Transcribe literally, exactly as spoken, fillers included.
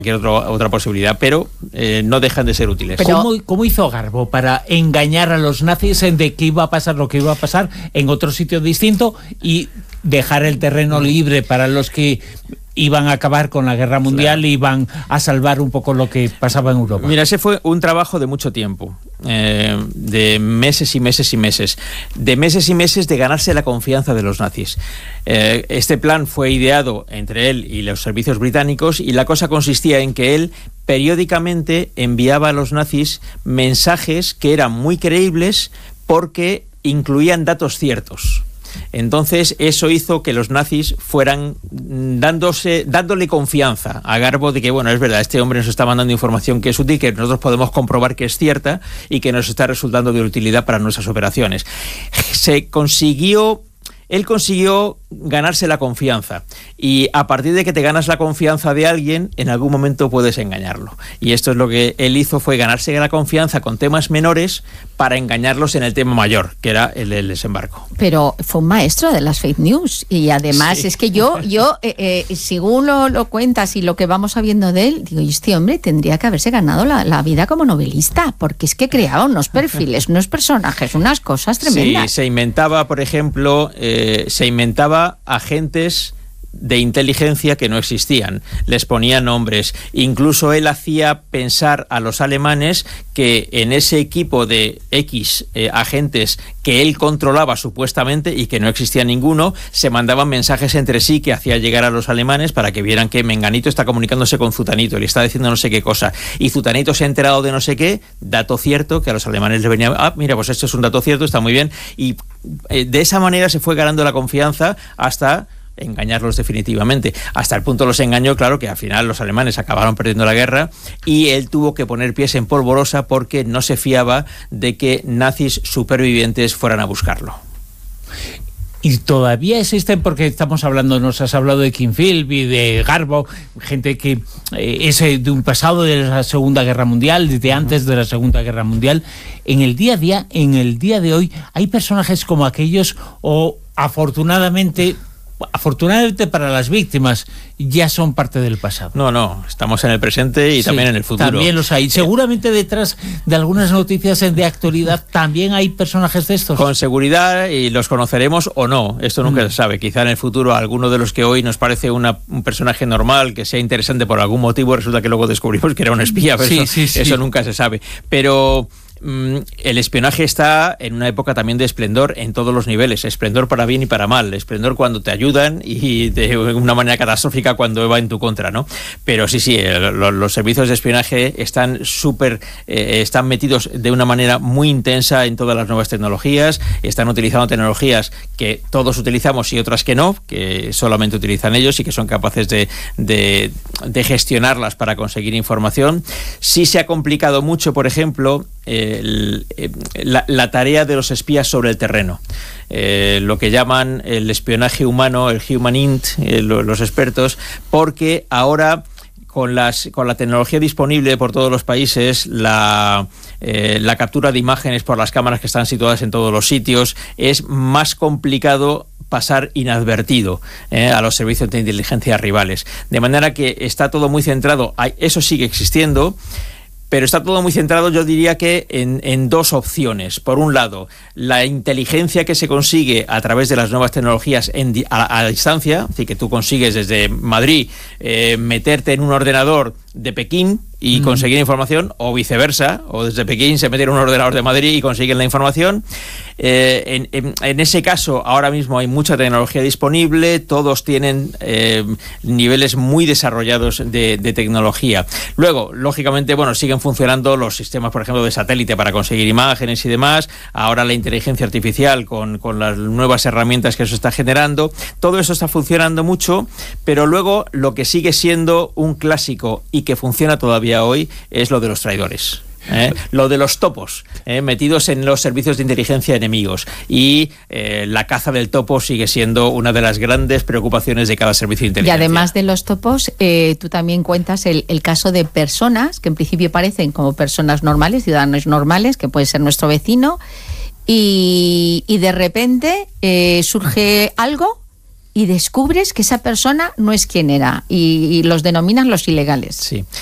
cualquier otro, otra posibilidad, pero eh, no dejan de ser útiles. Pero, ¿Cómo, ¿Cómo hizo Garbo para engañar a los nazis en de que iba a pasar lo que iba a pasar en otro sitio distinto y dejar el terreno libre para los que iban a acabar con la guerra mundial claro. y iban a salvar un poco lo que pasaba en Europa? Mira, ese fue un trabajo de mucho tiempo, eh, de meses y meses y meses, de meses y meses de ganarse la confianza de los nazis. Eh, este plan fue ideado entre él y los servicios británicos y la cosa consistía en que él periódicamente enviaba a los nazis mensajes que eran muy creíbles porque incluían datos ciertos. Entonces eso hizo que los nazis fueran dándose, dándole confianza a Garbo de que, bueno, es verdad, este hombre nos está mandando información que es útil, que nosotros podemos comprobar que es cierta y que nos está resultando de utilidad para nuestras operaciones. Se consiguió... Él consiguió ganarse la confianza y a partir de que te ganas la confianza de alguien, en algún momento puedes engañarlo. Y esto es lo que él hizo, fue ganarse la confianza con temas menores para engañarlos en el tema mayor, que era el del desembarco. Pero fue un maestro de las fake news y además sí. es que yo, yo eh, eh, según lo, lo cuentas y lo que vamos sabiendo de él, digo, este hombre tendría que haberse ganado la, la vida como novelista, porque es que creaba unos perfiles, unos personajes, unas cosas tremendas. Sí, se inventaba, por ejemplo... Eh, se inventaba agentes de inteligencia que no existían, les ponía nombres, incluso él hacía pensar a los alemanes que en ese equipo de X eh, agentes que él controlaba supuestamente y que no existía ninguno, se mandaban mensajes entre sí que hacía llegar a los alemanes para que vieran que Menganito está comunicándose con Zutanito, le está diciendo no sé qué cosa, y Zutanito se ha enterado de no sé qué, dato cierto, que a los alemanes les venía, ah, mira, pues esto es un dato cierto, está muy bien, y eh, de esa manera se fue ganando la confianza hasta engañarlos definitivamente. Hasta el punto los engañó, claro, que al final los alemanes acabaron perdiendo la guerra y él tuvo que poner pies en polvorosa porque no se fiaba de que nazis supervivientes fueran a buscarlo. Y todavía existen, porque estamos hablando, nos has hablado de Kinfield y de Garbo, gente que eh, es de un pasado de la Segunda Guerra Mundial, desde antes de la Segunda Guerra Mundial. En el día a día, en el día de hoy, hay personajes como aquellos, o afortunadamente... afortunadamente para las víctimas, ya son parte del pasado. No, no, estamos en el presente y sí, también en el futuro. También los hay. Seguramente detrás de algunas noticias de actualidad también hay personajes de estos. Con seguridad, y los conoceremos o no, esto nunca mm. se sabe. Quizá en el futuro alguno de los que hoy nos parece una, un personaje normal, que sea interesante por algún motivo, resulta que luego descubrimos que era un espía, pero sí, eso, sí, sí. eso nunca se sabe. Pero... el espionaje está en una época también de esplendor en todos los niveles, esplendor para bien y para mal, esplendor cuando te ayudan y de una manera catastrófica cuando va en tu contra, ¿no? Pero sí, sí, los, los servicios de espionaje están súper, eh, están metidos de una manera muy intensa en todas las nuevas tecnologías, están utilizando tecnologías que todos utilizamos y otras que no, que solamente utilizan ellos y que son capaces de, de, de gestionarlas para conseguir información. Sí se ha complicado mucho, por ejemplo, eh, El, la, la tarea de los espías sobre el terreno, eh, lo que llaman el espionaje humano, el human int, eh, lo, los expertos, porque ahora con las con la tecnología disponible por todos los países, la, eh, la captura de imágenes por las cámaras que están situadas en todos los sitios, es más complicado pasar inadvertido eh, a los servicios de inteligencia rivales, de manera que está todo muy centrado, hay, eso sigue existiendo, pero está todo muy centrado, yo diría que en, en dos opciones. Por un lado, la inteligencia que se consigue a través de las nuevas tecnologías en, a, a distancia, es decir, que tú consigues desde Madrid eh, meterte en un ordenador de Pekín y mm. conseguir información, o viceversa, o desde Pekín se mete en un ordenador de Madrid y consiguen la información. Eh, en, en, en ese caso, ahora mismo hay mucha tecnología disponible, todos tienen eh, niveles muy desarrollados de, de tecnología. Luego, lógicamente, bueno, siguen funcionando los sistemas, por ejemplo, de satélite para conseguir imágenes y demás, ahora la inteligencia artificial con, con las nuevas herramientas que eso está generando, todo eso está funcionando mucho, pero luego lo que sigue siendo un clásico y que funciona todavía hoy es lo de los traidores. ¿Eh? Lo de los topos, ¿eh? metidos en los servicios de inteligencia enemigos, y eh, la caza del topo sigue siendo una de las grandes preocupaciones de cada servicio de inteligencia. Y además de los topos, eh, tú también cuentas el, el caso de personas que en principio parecen como personas normales, ciudadanos normales, que puede ser nuestro vecino, y, y de repente eh, surge algo y descubres que esa persona no es quien era y, y los denominan los ilegales. Sí.